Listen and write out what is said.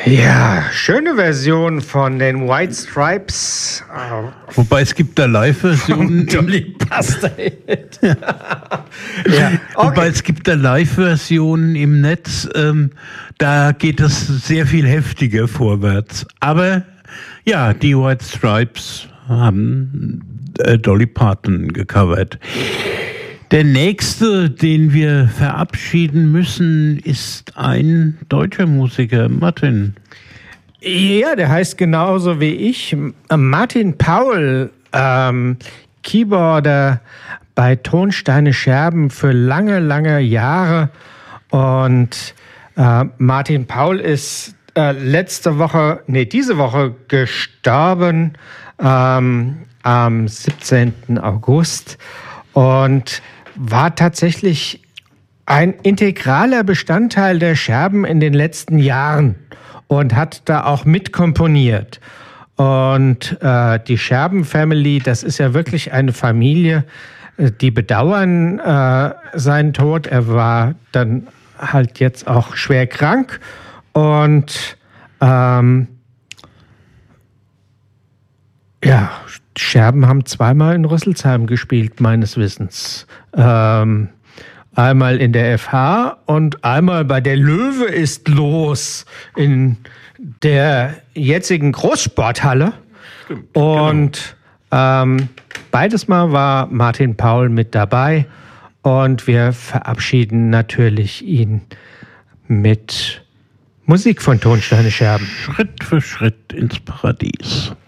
Ja, schöne Version von den White Stripes. Wobei es gibt da Live-Versionen. Dolly Buster. Ja, okay. Wobei es gibt da Live-Versionen im Netz. Da geht es sehr viel heftiger vorwärts. Aber ja, die White Stripes haben Dolly Parton gecovert. Der nächste, den wir verabschieden müssen, ist ein deutscher Musiker, Martin. Ja, der heißt genauso wie ich, Martin Paul, Keyboarder bei Tonsteine Scherben für lange, lange Jahre. Und Martin Paul ist diese Woche gestorben, am 17. August. Und war tatsächlich ein integraler Bestandteil der Scherben in den letzten Jahren und hat da auch mitkomponiert. Und die Scherben-Family, das ist ja wirklich eine Familie, die bedauern seinen Tod. Er war dann halt jetzt auch schwer krank und Scherben haben zweimal in Rüsselsheim gespielt, meines Wissens. Einmal in der FH und einmal bei der Löwe ist los in der jetzigen Großsporthalle. Stimmt, und beides Mal war Martin Paul mit dabei und wir verabschieden natürlich ihn mit Musik von Tonsteine Scherben. Schritt für Schritt ins Paradies.